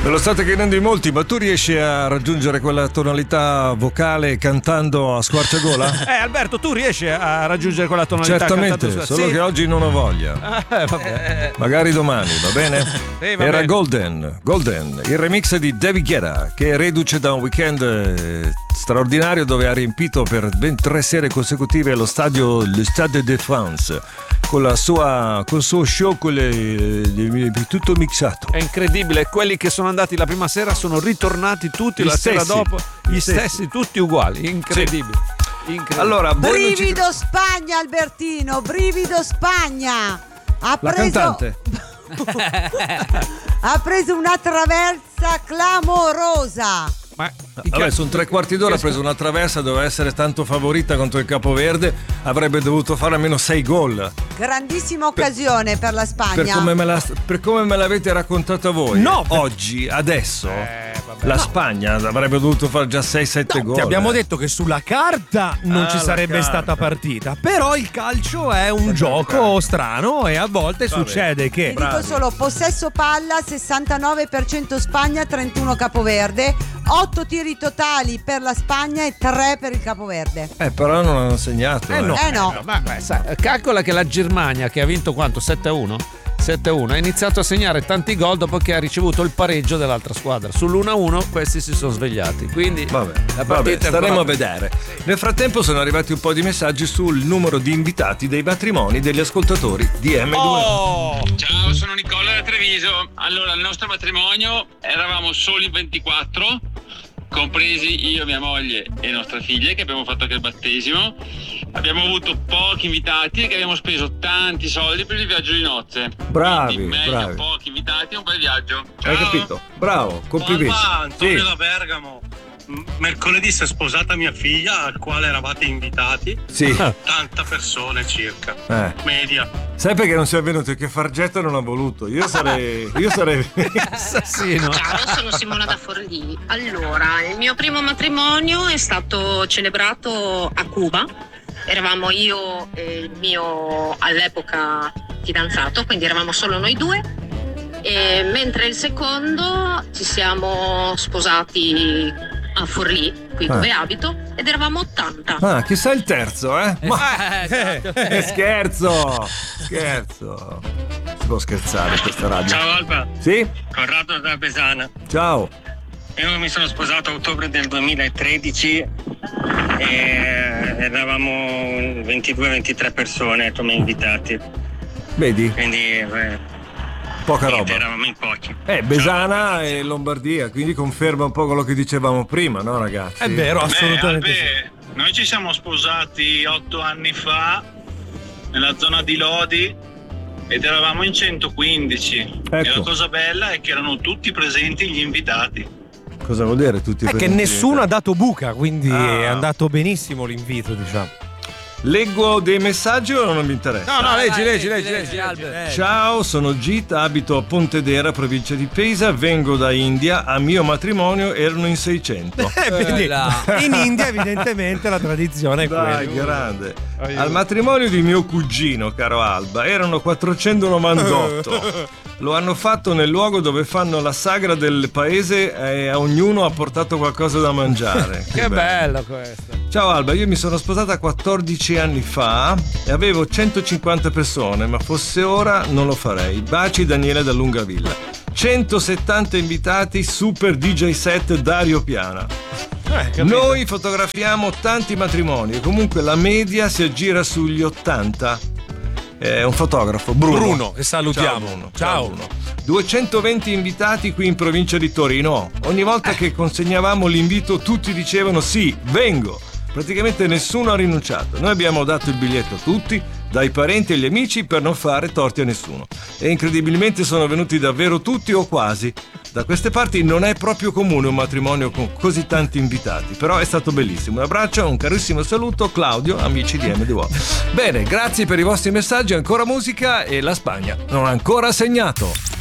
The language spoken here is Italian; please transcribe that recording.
Me lo state chiedendo in molti, ma tu riesci a raggiungere quella tonalità vocale cantando a squarciagola? Alberto, tu riesci a raggiungere quella tonalità? Certamente, solo che oggi non ho voglia. Vabbè. Magari domani, va bene? Sì, va Era bene. Golden, il remix di David Guetta, che è reduce da un weekend straordinario dove ha riempito per ben 3 sere consecutive lo Stade de France col suo show tutto mixato. È incredibile, quelli che sono andati la prima sera sono ritornati tutti la sera dopo, gli stessi, tutti uguali, incredibile. Sì. Incredibile. Allora, brivido Spagna, Albertino, brivido Spagna. La cantante ha preso una traversa clamorosa. Ma vabbè, sono 3/4 d'ora, ha preso una traversa, doveva essere tanto favorita contro il Capoverde, avrebbe dovuto fare almeno 6 gol. Grandissima occasione per la Spagna. Per come me l'avete raccontata voi, oggi, adesso, la Spagna avrebbe dovuto fare già 6-7 gol. Ti abbiamo detto che sulla carta non ci sarebbe stata partita, però il calcio è un gioco strano e a volte succede che... Ti dico solo, possesso palla 69% Spagna, 31 Capoverde, 8 tiri totali per la Spagna e 3 per il Capoverde. Però non hanno segnato. No. Calcola che la Germania, che ha vinto quanto? 7-1? 7-1, ha iniziato a segnare tanti gol dopo che ha ricevuto il pareggio dell'altra squadra. Sull'1-1 questi si sono svegliati. Quindi vabbè, staremo a vedere. Nel frattempo sono arrivati un po' di messaggi sul numero di invitati dei matrimoni degli ascoltatori di M2. Ciao, sono Nicola da Treviso. Allora, il nostro matrimonio eravamo soli 24, compresi io, mia moglie e nostra figlia, che abbiamo fatto anche il battesimo. Abbiamo avuto pochi invitati e che abbiamo speso tanti soldi per il viaggio di nozze. Bravi, quindi meglio bravi. pochi invitati e un bel viaggio. Ciao. Hai capito? Bravo, complimenti. Antonio da Bergamo. Mercoledì si è sposata mia figlia, al quale eravate invitati. Sì. 80 persone circa. Media. Sai perché non sei venuto? Che Fargetto non ha voluto. Io sarei assassino. Ciao, sono Simona da Forlì. Allora, il mio primo matrimonio è stato celebrato a Cuba. Eravamo io e il mio all'epoca fidanzato, quindi eravamo solo noi due. E mentre il secondo ci siamo sposati a Forlì, qui dove abito, ed eravamo 80. Chissà il terzo, eh? Scherzo. Si può scherzare questa radio. Ciao Alba. Sì? Corrado da Pesana. Ciao. Io mi sono sposato a ottobre del 2013 e eravamo 22-23 persone come invitati. Vedi? Quindi poca roba. Eravamo in pochi. Besana e Lombardia, quindi conferma un po' quello che dicevamo prima, no ragazzi? È vero, assolutamente. Noi ci siamo sposati 8 anni fa nella zona di Lodi ed eravamo in 115. Ecco. E la cosa bella è che erano tutti presenti gli invitati. Cosa vuol dire tutti presenti? Che nessuno ha dato buca, quindi è andato benissimo l'invito, diciamo. Leggo dei messaggi o non mi interessa? No, leggi. Ciao, sono Gita, abito a Pontedera, provincia di Pisa, vengo da India, a mio matrimonio erano in 600. In India evidentemente la tradizione è quella. Dai, grande. Al matrimonio di mio cugino, caro Alba, erano 498. Lo hanno fatto nel luogo dove fanno la sagra del paese e a ognuno ha portato qualcosa da mangiare. Che bello questo. Ciao Alba, io mi sono sposata 14 anni fa e avevo 150 persone, ma fosse ora non lo farei. Baci Daniele da Lungavilla. 170 invitati, super DJ set Dario Piana. Noi fotografiamo tanti matrimoni e comunque la media si aggira sugli 80. È un fotografo, Bruno, che salutiamo. Ciao Bruno. 220 invitati qui in provincia di Torino. Ogni volta che consegnavamo l'invito tutti dicevano sì, vengo. Praticamente nessuno ha rinunciato. Noi abbiamo dato il biglietto a tutti, dai parenti agli amici, per non fare torti a nessuno. E incredibilmente sono venuti davvero tutti o quasi. Da queste parti non è proprio comune un matrimonio con così tanti invitati, però è stato bellissimo. Un abbraccio, un carissimo saluto, Claudio, amici di MDW. Bene, grazie per i vostri messaggi, ancora musica e la Spagna non ha ancora segnato.